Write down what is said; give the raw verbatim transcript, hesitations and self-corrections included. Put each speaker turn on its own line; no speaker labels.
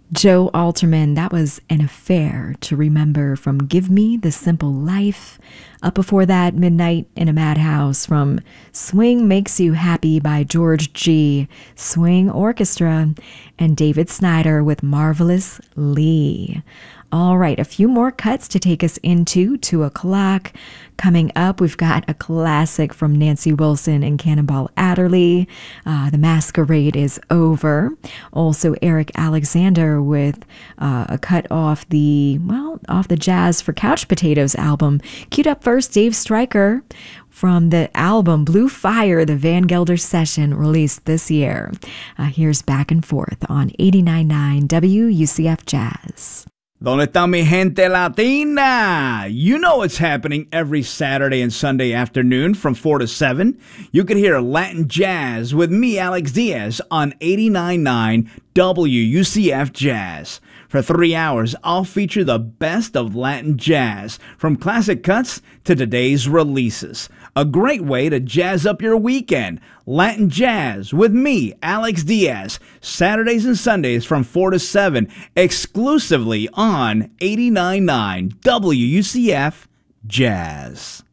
Joe Alterman, that was An Affair to Remember from Give Me the Simple Life. Up before that, Midnight in a Madhouse from Swing Makes You Happy by George G. Swing Orchestra, and David Snyder with Marvelous Lee. All right, a few more cuts to take us into two o'clock. Coming up, we've got a classic from Nancy Wilson and Cannonball Adderley. Uh, the Masquerade is Over. Also, Eric Alexander with uh, a cut off the, well, off the Jazz for Couch Potatoes album. Queued up first, Dave Stryker from the album Blue Fire, the Van Gelder session released this year. Uh, here's Back and Forth on eighty-nine point nine W U C F Jazz.
¿Dónde está mi gente latina? You know what's happening every Saturday and Sunday afternoon from four to seven. You can hear Latin Jazz with me, Alex Diaz, on eighty-nine point nine W U C F Jazz. For three hours, I'll feature the best of Latin jazz, from classic cuts to today's releases. A great way to jazz up your weekend. Latin Jazz with me, Alex Diaz, Saturdays and Sundays from four to seven, exclusively on eighty-nine point nine W U C F Jazz.